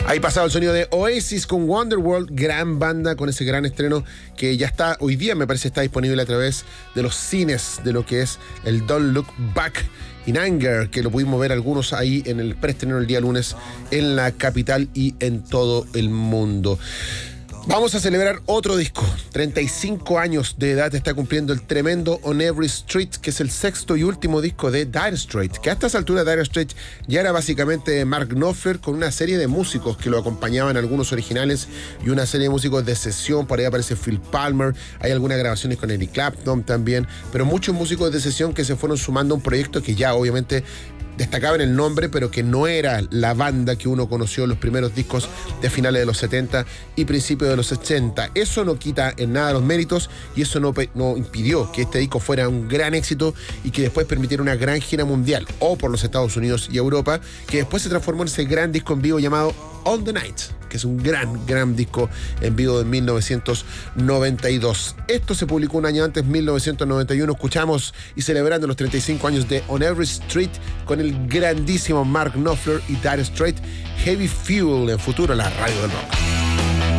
Ahí pasado el sonido de Oasis con Wonderworld, gran banda con ese gran estreno que ya está, hoy día me parece está disponible a través de los cines de lo que es el Don't Look Back in Anger, que lo pudimos ver algunos ahí en el preestreno el día lunes en la capital y en todo el mundo. Vamos a celebrar otro disco. 35 años de edad está cumpliendo el tremendo On Every Street, que es el sexto y último disco de Dire Straits, que a estas alturas Dire Straits ya era básicamente Mark Knopfler con una serie de músicos que lo acompañaban, algunos originales y una serie de músicos de sesión. Por ahí aparece Phil Palmer, hay algunas grabaciones con Eric Clapton también, pero muchos músicos de sesión que se fueron sumando a un proyecto que ya obviamente destacaba en el nombre, pero que no era la banda que uno conoció en los primeros discos de finales de los 70 y principios de los 80. Eso no quita en nada los méritos y eso no impidió que este disco fuera un gran éxito y que después permitiera una gran gira mundial, o por los Estados Unidos y Europa, que después se transformó en ese gran disco en vivo llamado On the Night, que es un gran disco en vivo de 1992. Esto se publicó un año antes, 1991. Escuchamos y celebrando los 35 años de On Every Street con el grandísimo Mark Knopfler y Dire Straits, Heavy Fuel, en futuro la radio del rock.